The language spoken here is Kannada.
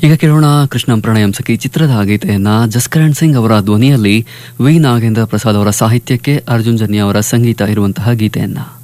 ಈಗ ಕೇಳೋಣ ಕೃಷ್ಣಂ ಪ್ರಣಯಂ ಸಖಿ ಚಿತ್ರದ ಗೀತೆಯನ್ನ ಜಸ್ಕರಣ್ ಸಿಂಗ್ ಅವರ ಧ್ವನಿಯಲ್ಲಿ ವಿ ನಾಗೇಂದ್ರ ಪ್ರಸಾದ್ ಅವರ ಸಾಹಿತ್ಯಕ್ಕೆ ಅರ್ಜುನ್ ಜನ್ಯ ಅವರ ಸಂಗೀತ ಇರುವಂತಹ ಗೀತೆಯನ್ನ